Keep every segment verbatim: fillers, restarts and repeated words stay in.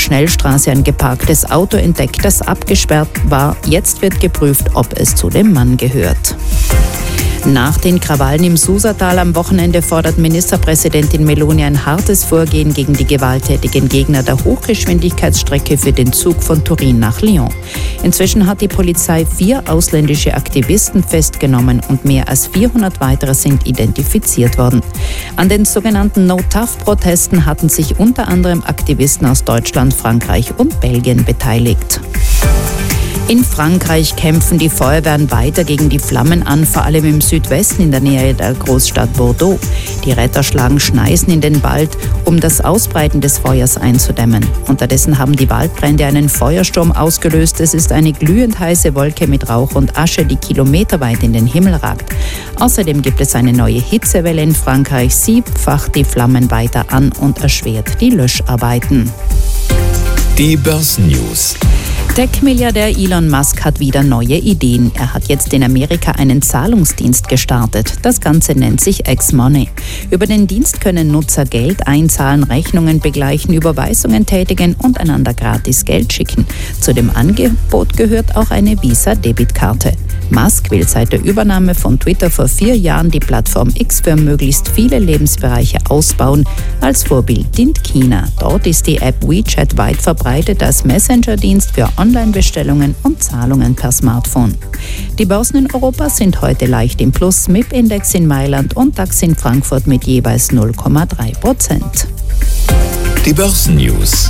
Schnellstraße ein geparktes Auto entdeckt, das abgesperrt war. Jetzt wird geprüft, ob es zu dem Mann gehört. Nach den Krawallen im Susatal am Wochenende fordert Ministerpräsidentin Meloni ein hartes Vorgehen gegen die gewalttätigen Gegner der Hochgeschwindigkeitsstrecke für den Zug von Turin nach Lyon. Inzwischen hat die Polizei vier ausländische Aktivisten festgenommen und mehr als vierhundert weitere sind identifiziert worden. An den sogenannten No-T A F-Protesten hatten sich unter anderem Aktivisten aus Deutschland, Frankreich und Belgien beteiligt. In Frankreich kämpfen die Feuerwehren weiter gegen die Flammen an, vor allem im Südwesten in der Nähe der Großstadt Bordeaux. Die Retter schlagen Schneisen in den Wald, um das Ausbreiten des Feuers einzudämmen. Unterdessen haben die Waldbrände einen Feuersturm ausgelöst. Es ist eine glühend heiße Wolke mit Rauch und Asche, die kilometerweit in den Himmel ragt. Außerdem gibt es eine neue Hitzewelle in Frankreich. Sie facht die Flammen weiter an und erschwert die Löscharbeiten. Die Börsennews. Tech-Milliardär Elon Musk hat wieder neue Ideen. Er hat jetzt in Amerika einen Zahlungsdienst gestartet. Das Ganze nennt sich X-Money. Über den Dienst können Nutzer Geld einzahlen, Rechnungen begleichen, Überweisungen tätigen und einander gratis Geld schicken. Zu dem Angebot gehört auch eine Visa-Debitkarte. Musk will seit der Übernahme von Twitter vor vier Jahren die Plattform X für möglichst viele Lebensbereiche ausbauen. Als Vorbild dient China. Dort ist die App WeChat weit verbreitet als Messenger-Dienst für Online-Bestellungen und Zahlungen per Smartphone. Die Börsen in Europa sind heute leicht im Plus, M I P-Index in Mailand und DAX in Frankfurt mit jeweils null Komma drei Prozent. Die Börsennews.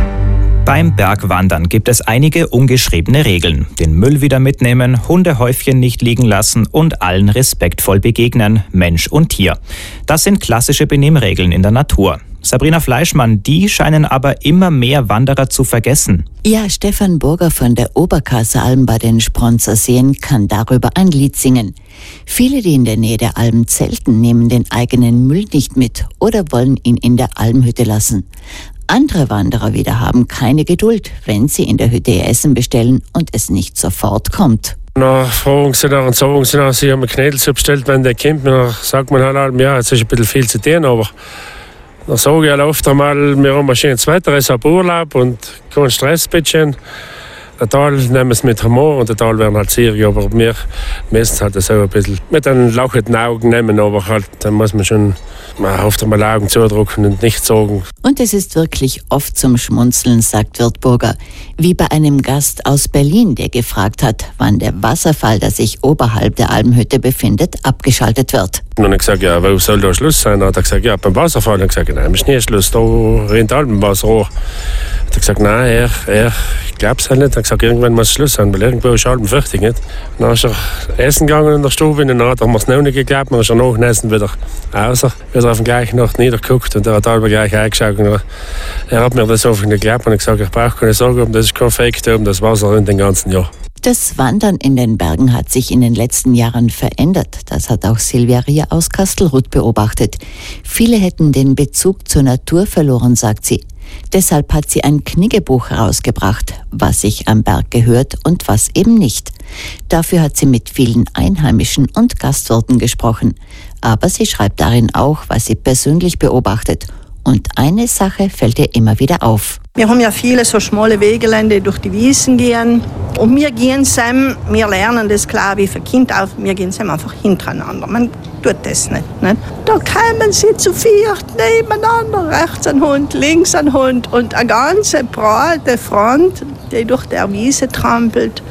Beim Bergwandern gibt es einige ungeschriebene Regeln. Den Müll wieder mitnehmen, Hundehäufchen nicht liegen lassen und allen respektvoll begegnen, Mensch und Tier. Das sind klassische Benimmregeln in der Natur. Sabrina Fleischmann, die scheinen aber immer mehr Wanderer zu vergessen. Ja, Stefan Burger von der Oberkasser Alm bei den Spronzer Seen kann darüber ein Lied singen. Viele, die in der Nähe der Alm zelten, nehmen den eigenen Müll nicht mit oder wollen ihn in der Almhütte lassen. Andere Wanderer wieder haben keine Geduld, wenn sie in der Hütte ihr Essen bestellen und es nicht sofort kommt. Dann fragen sie nach und sagen sie nach, sie haben einen Knädelsuppe bestellt, wenn der kommt. Dann sagt man halt, ja, jetzt ist ein bisschen viel zu tun, aber dann sage ich halt oft einmal, wir haben ein schönes Wetter, es ist ein Urlaub und kein Stress, bitte. Der Teil nehmen wir es mit Humor und der Teil werden halt seriös, aber wir müssen halt das auch ein bisschen mit einem lachenden Augen nehmen, aber halt, dann muss man schon man oft einmal Augen zudrücken und nichts sagen. Und es ist wirklich oft zum Schmunzeln, sagt Wirtburger, wie bei einem Gast aus Berlin, der gefragt hat, wann der Wasserfall, der sich oberhalb der Almhütte befindet, abgeschaltet wird. Und dann habe ich gesagt, ja, wo soll da Schluss sein? Dann hat er gesagt, ja, beim Wasserfall. Dann habe ich gesagt, nein, ist nicht Schluss, da rennt Alpenwasser hoch. Dann hat er gesagt, nein, er, er, ich glaube es halt nicht. Dann habe ich gesagt, irgendwann muss Schluss sein, weil irgendwo ist Alpen fertig. Nicht? Dann ist er essen gegangen in der Stube, und dann hat er mir es noch nicht geglaubt, dann ist er nach dem Essen wieder raus, wieder auf den gleichen Nacht niedergeguckt und er hat Alpen gleich eingeschaut. Und er, er hat mir das einfach nicht geglaubt und ich gesagt, ich brauche keine Sorge, das ist kein Fake, das Wasser in den ganzen Jahr. Das Wandern in den Bergen hat sich in den letzten Jahren verändert. Das hat auch Silvia Rier aus Kastelruth beobachtet. Viele hätten den Bezug zur Natur verloren, sagt sie. Deshalb hat sie ein Kniggebuch herausgebracht, was sich am Berg gehört und was eben nicht. Dafür hat sie mit vielen Einheimischen und Gastwirten gesprochen. Aber sie schreibt darin auch, was sie persönlich beobachtet. Und eine Sache fällt ihr immer wieder auf. Wir haben ja viele so schmale Wegelände durch die Wiesen gehen. Und wir gehen zusammen, wir lernen das klar wie für Kind auf, wir gehen zusammen einfach hintereinander. Man tut das nicht. nicht? Da kommen sie zu viert nebeneinander, rechts ein Hund, links ein Hund und eine ganze breite Front, die durch der Wiese trampelt.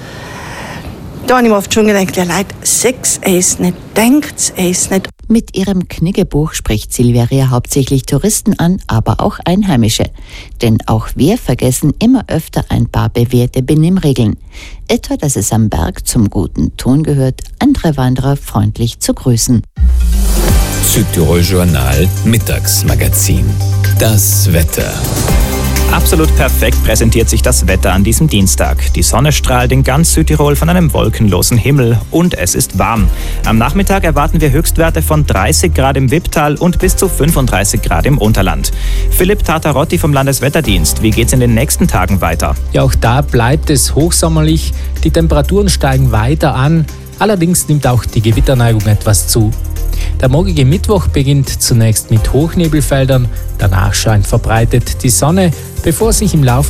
Da habe ich mir oft schon gedacht, ja Leute, seht's es nicht, denkt's es nicht. Mit ihrem Kniggebuch spricht Silvia Rier hauptsächlich Touristen an, aber auch Einheimische. Denn auch wir vergessen immer öfter ein paar bewährte Benimmregeln. Etwa, dass es am Berg zum guten Ton gehört, andere Wanderer freundlich zu grüßen. Südtirol Journal Mittagsmagazin. Das Wetter. Absolut perfekt präsentiert sich das Wetter an diesem Dienstag. Die Sonne strahlt in ganz Südtirol von einem wolkenlosen Himmel und es ist warm. Am Nachmittag erwarten wir Höchstwerte von dreißig Grad im Wipptal und bis zu fünfunddreißig Grad im Unterland. Philipp Tartarotti vom Landeswetterdienst, wie geht's in den nächsten Tagen weiter? Ja, auch da bleibt es hochsommerlich. Die Temperaturen steigen weiter an. Allerdings nimmt auch die Gewitterneigung etwas zu. Der morgige Mittwoch beginnt zunächst mit Hochnebelfeldern, danach scheint verbreitet die Sonne, bevor sich im Laufe